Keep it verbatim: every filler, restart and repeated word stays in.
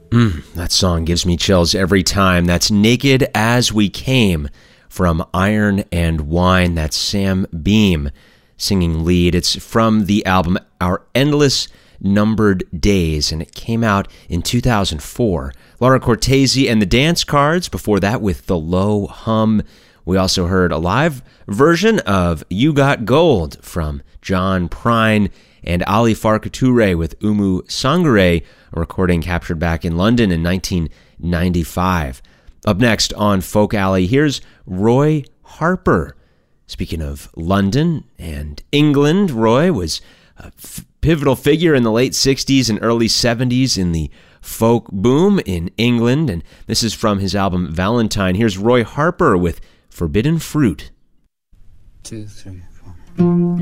Mm, that song gives me chills every time. That's Naked As We Came from Iron and Wine. That's Sam Beam singing lead. It's from the album Our Endless Numbered Days, and it came out in two thousand four. Laura Cortese and the Dance Cards, before that with The Low Hum. We also heard a live version of You Got Gold from John Prine and Ali Farka Touré with Umu Sangare, a recording captured back in London in nineteen ninety-five. Up next on Folk Alley, here's Roy Harper. Speaking of London and England, Roy was a f- pivotal figure in the late sixties and early seventies in the folk boom in England, and this is from his album Valentine. Here's Roy Harper with Forbidden Fruit. Two, three, four.